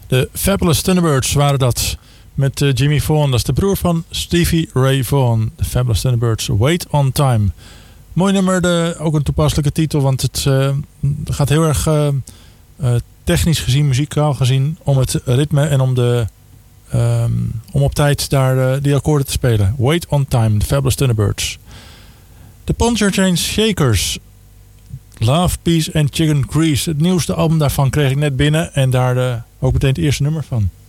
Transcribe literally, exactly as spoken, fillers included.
De Fabulous Thunderbirds waren dat. Met uh, Jimmy Vaughan, dat is de broer van Stevie Ray Vaughan. De Fabulous Thunderbirds, Wait on Time. Mooi nummer, de, ook een toepasselijke titel, want het uh, gaat heel erg uh, uh, technisch gezien, muzikaal gezien, om het ritme en om, de, um, om op tijd daar uh, die akkoorden te spelen. Wait on Time, de Fabulous Thunderbirds. De Puncture Chain Shakers, Love, Peace and Chicken Grease. Het nieuwste album daarvan kreeg ik net binnen en daar uh, ook meteen het eerste nummer van.